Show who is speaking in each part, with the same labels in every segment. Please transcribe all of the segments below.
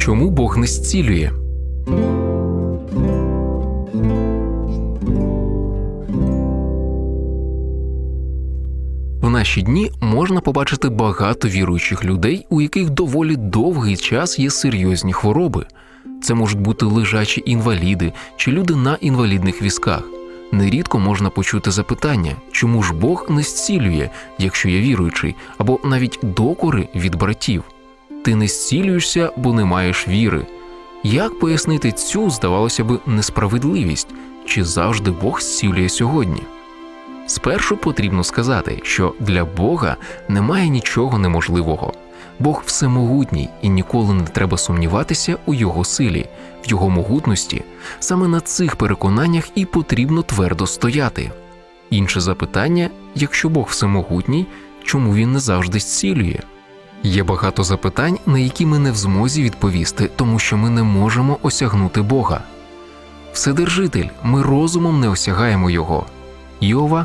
Speaker 1: Чому Бог не зцілює? В наші дні можна побачити багато віруючих людей, у яких доволі довгий час є серйозні хвороби. Це можуть бути лежачі інваліди чи люди на інвалідних візках. Нерідко можна почути запитання, чому ж Бог не зцілює, якщо я віруючий, або навіть докори від братів. Ти не зцілюєшся, бо не маєш віри. Як пояснити цю, здавалося б, несправедливість? Чи завжди Бог зцілює сьогодні? Спершу потрібно сказати, що для Бога немає нічого неможливого. Бог всемогутній і ніколи не треба сумніватися у Його силі, в Його могутності. Саме на цих переконаннях і потрібно твердо стояти. Інше запитання, якщо Бог всемогутній, чому Він не завжди зцілює? Є багато запитань, на які ми не в змозі відповісти, тому що ми не можемо осягнути Бога. Вседержитель, ми розумом не осягаємо Його. Іова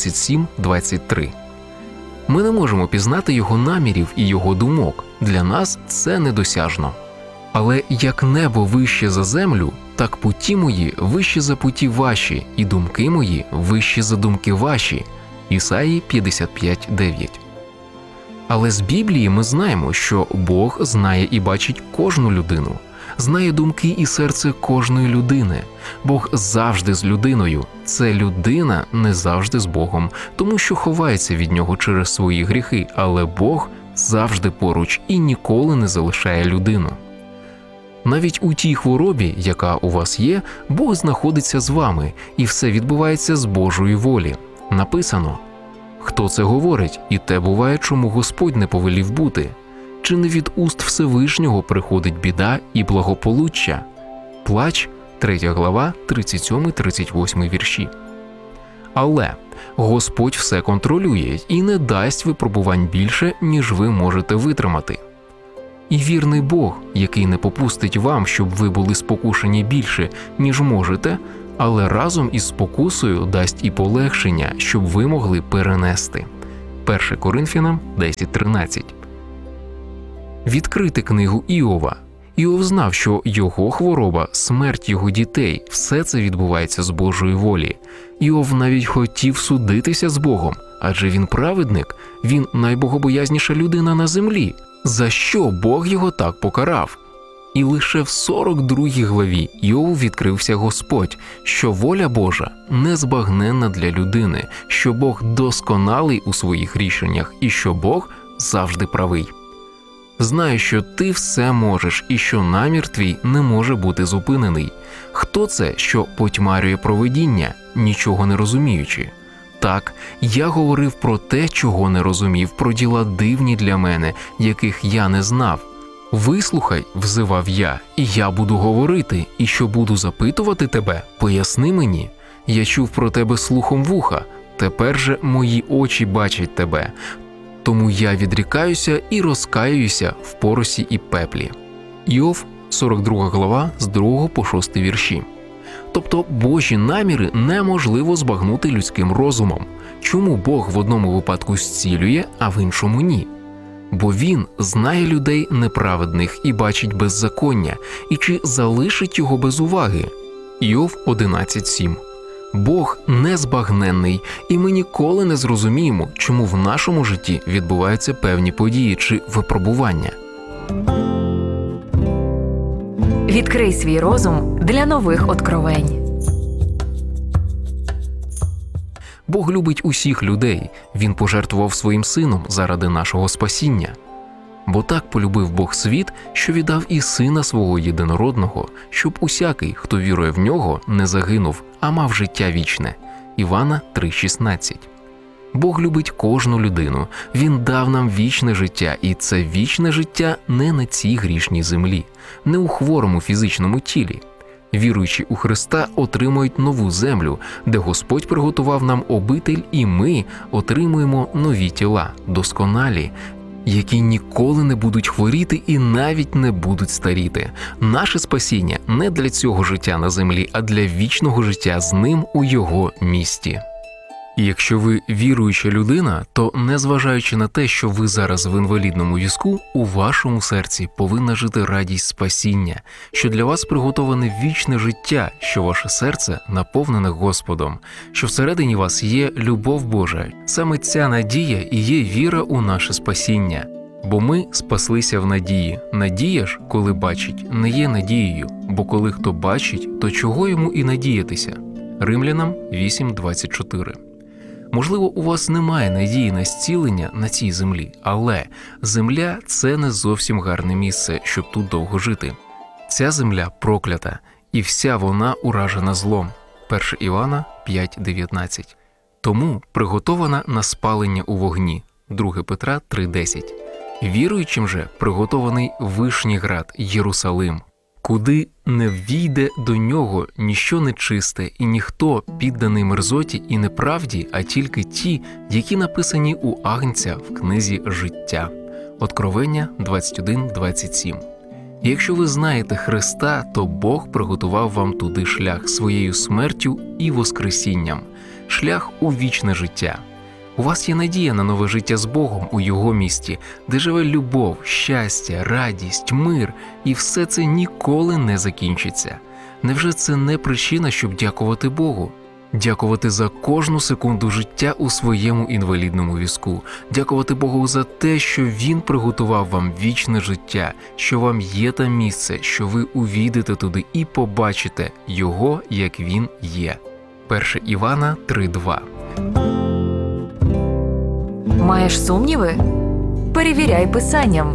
Speaker 1: 37:23. Ми не можемо пізнати Його намірів і Його думок. Для нас це недосяжно. Але як небо вище за землю, так путі мої вищі за путі ваші, і думки мої вищі за думки ваші. Ісаї 55:9. Але з Біблії ми знаємо, що Бог знає і бачить кожну людину, знає думки і серце кожної людини. Бог завжди з людиною. Це людина не завжди з Богом, тому що ховається від Нього через свої гріхи, але Бог завжди поруч і ніколи не залишає людину. Навіть у тій хворобі, яка у вас є, Бог знаходиться з вами, і все відбувається з Божої волі. Написано: «Хто це говорить, і те буває, чому Господь не повелів бути? Чи не від уст Всевишнього приходить біда і благополуччя?» Плач, 3 глава, 37-38 вірші. Але Господь все контролює і не дасть випробувань більше, ніж ви можете витримати. І вірний Бог, який не попустить вам, щоб ви були спокушені більше, ніж можете, але разом із спокусою дасть і полегшення, щоб ви могли перенести. 1 Коринфянам 10:13. Відкрити книгу Іова. Іов знав, що його хвороба, смерть його дітей – все це відбувається з Божої волі. Іов навіть хотів судитися з Богом, адже він праведник, він найбогобоязніша людина на землі. За що Бог його так покарав? І лише в 42 главі Іову відкрився Господь, що воля Божа незбагненна для людини, що Бог досконалий у своїх рішеннях і що Бог завжди правий. Знаю, що ти все можеш і що намір твій не може бути зупинений. Хто це, що потьмарює провидіння, нічого не розуміючи? Так, я говорив про те, чого не розумів, про діла дивні для мене, яких я не знав. «Вислухай», – взивав я, – «і я буду говорити, і що буду запитувати тебе, поясни мені. Я чув про тебе слухом вуха, тепер же мої очі бачать тебе. Тому я відрікаюся і розкаююся в поросі і пеплі». Іов, 42 глава, з 2 по 6 вірші. Тобто Божі наміри неможливо збагнути людським розумом. Чому Бог в одному випадку зцілює, а в іншому ні? Бо Він знає людей неправедних і бачить беззаконня, і чи залишить його без уваги? Іов 11:7. Бог незбагненний, і ми ніколи не зрозуміємо, чому в нашому житті відбуваються певні події чи випробування.
Speaker 2: Відкрий свій розум для нових откровень.
Speaker 1: Бог любить усіх людей. Він пожертвував своїм сином заради нашого спасіння. Бо так полюбив Бог світ, що віддав і сина свого єдинородного, щоб усякий, хто вірує в нього, не загинув, а мав життя вічне. Івана 3:16. Бог любить кожну людину. Він дав нам вічне життя, і це вічне життя не на цій грішній землі, не у хворому фізичному тілі. Віруючі у Христа отримують нову землю, де Господь приготував нам обитель, і ми отримуємо нові тіла, досконалі, які ніколи не будуть хворіти і навіть не будуть старіти. Наше спасіння не для цього життя на землі, а для вічного життя з Ним у Його місті. І якщо ви віруюча людина, то незважаючи на те, що ви зараз в інвалідному візку, у вашому серці повинна жити радість спасіння, що для вас приготоване вічне життя, що ваше серце наповнене Господом, що всередині вас є любов Божа. Саме ця надія і є віра у наше спасіння. Бо ми спаслися в надії. Надія ж, коли бачить, не є надією, бо коли хто бачить, то чого йому і надіятися? Римлянам 8:24. Можливо, у вас немає надії на зцілення на цій землі, але земля – це не зовсім гарне місце, щоб тут довго жити. Ця земля проклята, і вся вона уражена злом. 1 Івана 5:19. Тому приготована на спалення у вогні. 2 Петра 3:10. Віруючим же приготований Вишній град Єрусалим, куди не ввійде до нього ніщо нечисте і ніхто підданий мерзоті і неправді, а тільки ті, які написані у Агнця в книзі життя. Откровення 21:27. І якщо ви знаєте Христа, то Бог приготував вам туди шлях своєю смертю і воскресінням, шлях у вічне життя. У вас є надія на нове життя з Богом у Його місті, де живе любов, щастя, радість, мир, і все це ніколи не закінчиться. Невже це не причина, щоб дякувати Богу? Дякувати за кожну секунду життя у своєму інвалідному візку. Дякувати Богу за те, що Він приготував вам вічне життя, що вам є там місце, що ви увійдете туди і побачите Його, як Він є. 1 Івана 3:2.
Speaker 2: Маєш сумніви? Перевіряй Писанням.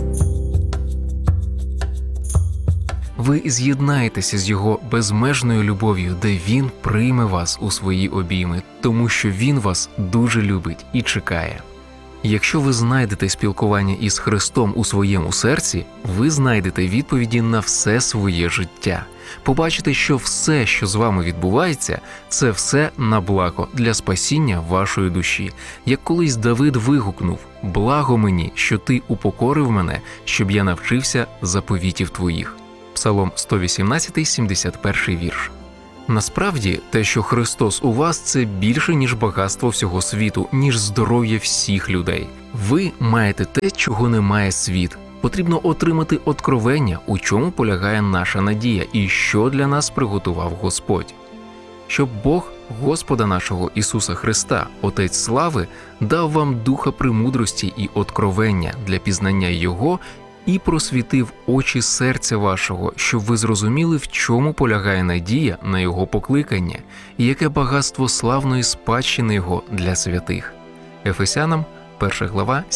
Speaker 1: Ви з'єднаєтеся з Його безмежною любов'ю, де Він прийме вас у свої обійми, тому що Він вас дуже любить і чекає. Якщо ви знайдете спілкування із Христом у своєму серці, ви знайдете відповіді на все своє життя. Побачите, що все, що з вами відбувається, це все на благо для спасіння вашої душі. Як колись Давид вигукнув: «Благо мені, що ти упокорив мене, щоб я навчився заповітів твоїх». Псалом 118, 71 вірш. Насправді, те, що Христос у вас, це більше, ніж багатство всього світу, ніж здоров'я всіх людей. Ви маєте те, чого не має світ. Потрібно отримати откровення, у чому полягає наша надія і що для нас приготував Господь. Щоб Бог, Господа нашого Ісуса Христа, Отець слави, дав вам духа премудрості і откровення для пізнання Його і просвітив очі серця вашого, щоб ви зрозуміли, в чому полягає надія на Його покликання і яке багатство славної спадщини Його для святих. Ефесянам 1 глава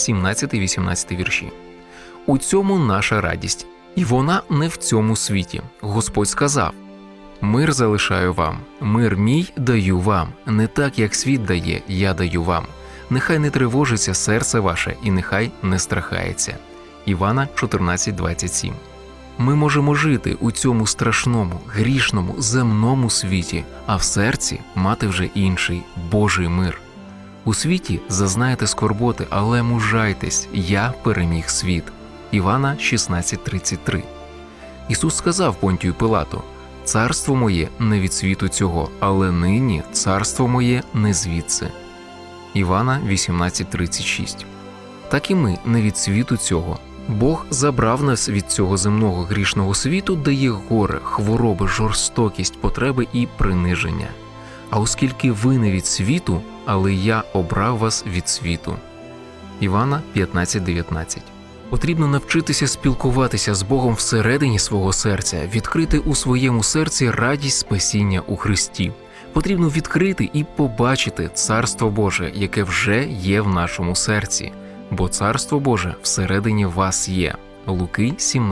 Speaker 1: 17-18 вірші. У цьому наша радість, і вона не в цьому світі. Господь сказав: «Мир залишаю вам, мир мій даю вам, не так, як світ дає, я даю вам. Нехай не тривожиться серце ваше і нехай не страхається». Івана 14:27. Ми можемо жити у цьому страшному, грішному, земному світі, а в серці мати вже інший, Божий мир. У світі зазнаєте скорботи, але мужайтесь, я переміг світ. Івана 16:33. Ісус сказав Понтію Пилату: «Царство моє не від світу цього, але нині царство моє не звідси». Івана 18:36. Так і ми не від світу цього. Бог забрав нас від цього земного грішного світу, де є горе, хвороби, жорстокість, потреби і приниження. А оскільки ви не від світу, але я обрав вас від світу. Івана 15:19. Потрібно навчитися спілкуватися з Богом всередині свого серця, відкрити у своєму серці радість спасіння у Христі. Потрібно відкрити і побачити Царство Боже, яке вже є в нашому серці. Бо Царство Боже всередині вас є. Луки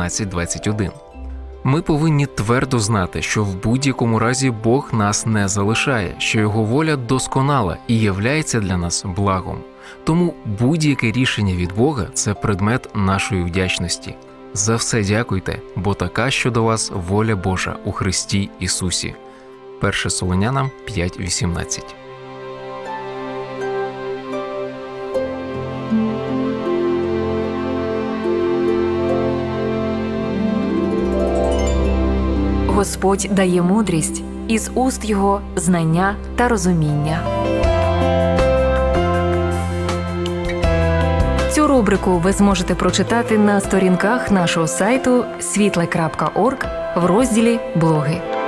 Speaker 1: 17:21. Ми повинні твердо знати, що в будь-якому разі Бог нас не залишає, що Його воля досконала і являється для нас благом. Тому будь-яке рішення від Бога – це предмет нашої вдячності. За все дякуйте, бо така щодо вас воля Божа у Христі Ісусі. 1 Солонянам 5:18.
Speaker 2: Господь дає мудрість, із уст Його знання та розуміння. рубрику ви зможете прочитати на сторінках нашого сайту світле.орг в розділі «Блоги».